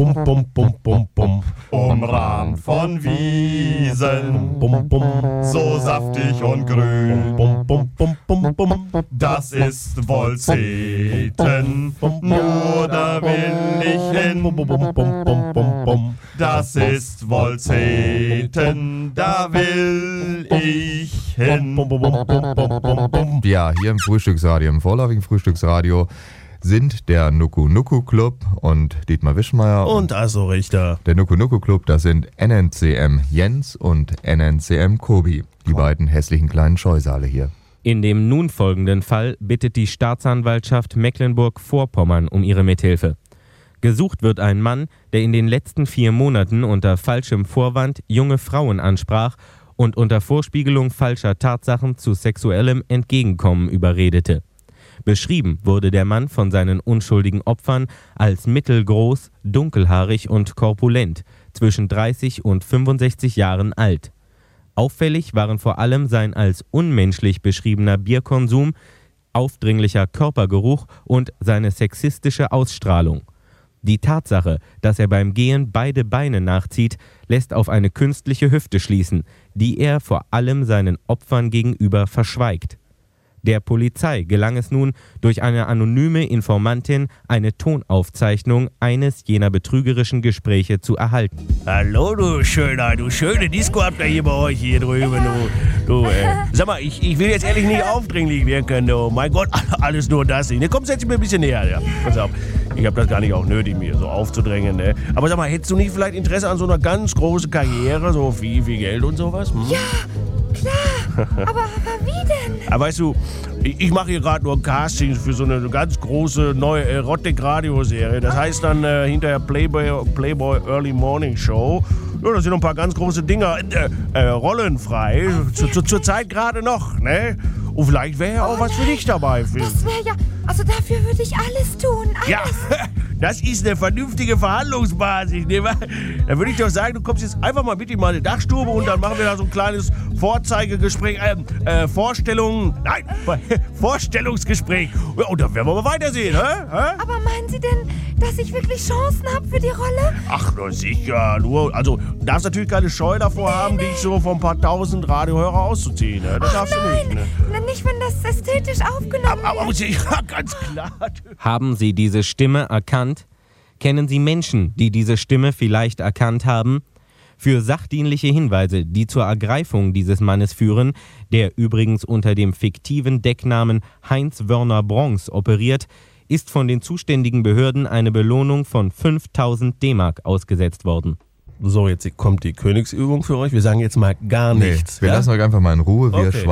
Bum, bum, bum, bum, bum. Umrahmt von Wiesen, bum, bum, so saftig und grün, bum, bum, bum, bum, bum. Das ist Wollzeten, nur da will ich hin, bum, bum, bum, bum, bum, bum. Das ist Wollzeten, da will ich hin, bum, bum, bum, bum, bum, bum. Ja, hier im Frühstücksradio, im vorläufigen Frühstücksradio sind der Nuku Nuku Club und Dietmar Wischmeier. Und Asso Richter. Der Nuku Nuku Club, das sind NNCM Jens und NNCM Kobi, die beiden hässlichen kleinen Scheusale hier. In dem nun folgenden Fall bittet die Staatsanwaltschaft Mecklenburg-Vorpommern um ihre Mithilfe. Gesucht wird ein Mann, der in den letzten 4 Monaten unter falschem Vorwand junge Frauen ansprach und unter Vorspiegelung falscher Tatsachen zu sexuellem Entgegenkommen überredete. Beschrieben wurde der Mann von seinen unschuldigen Opfern als mittelgroß, dunkelhaarig und korpulent, zwischen 30 und 65 Jahren alt. Auffällig waren vor allem sein als unmenschlich beschriebener Bierkonsum, aufdringlicher Körpergeruch und seine sexistische Ausstrahlung. Die Tatsache, dass er beim Gehen beide Beine nachzieht, lässt auf eine künstliche Hüfte schließen, die er vor allem seinen Opfern gegenüber verschweigt. Der Polizei gelang es nun, durch eine anonyme Informantin eine Tonaufzeichnung eines jener betrügerischen Gespräche zu erhalten. Hallo, du schöne Disco habt ihr hier bei euch hier drüben, Sag mal, ich will jetzt ehrlich nicht aufdringlich wirken, du. Mein Gott, alles nur das. Ne, komm, setz dich mir ein bisschen näher, ja. Pass auf, ich hab das gar nicht auch nötig, mir so aufzudrängen, ne. Aber sag mal, hättest du nicht vielleicht Interesse an so einer ganz großen Karriere, so viel Geld und sowas? Hm? Ja, klar. Aber wie denn? Aber weißt du, ich mache hier gerade nur ein Casting für so eine ganz große neue Erotik-Radioserie. Das heißt dann hinterher Playboy Early Morning Show. Ja, da sind noch ein paar ganz große Dinger, Rollen frei. Zur Zeit gerade noch, ne? Und vielleicht wäre ja auch was für dich dabei. Das wäre ja, also dafür würde ich alles tun, alles. Ja, das ist eine vernünftige Verhandlungsbasis. Ne? Dann würde ich doch sagen, du kommst jetzt einfach mal mit in meine Dachstube und dann machen wir da so ein kleines Vorzeigegespräch, Vorstellungsgespräch. Und dann werden wir mal weitersehen, hä? Aber meinen Sie denn, dass ich wirklich Chancen habe für die Rolle? Ach, na sicher. Also, du darfst natürlich keine Scheu davor haben, dich so von ein paar tausend Radiohörer auszuziehen. Ne? Das darfst du nicht. Ne? Nicht, wenn das ästhetisch aufgenommen wird. Aber ja, ganz klar. Haben Sie diese Stimme erkannt? Kennen Sie Menschen, die diese Stimme vielleicht erkannt haben? Für sachdienliche Hinweise, die zur Ergreifung dieses Mannes führen, der übrigens unter dem fiktiven Decknamen Heinz Wörner Bronx operiert, ist von den zuständigen Behörden eine Belohnung von 5.000 D-Mark ausgesetzt worden. So, jetzt kommt die Königsübung für euch. Wir sagen jetzt mal gar nichts. Wir lassen euch einfach mal in Ruhe. Wir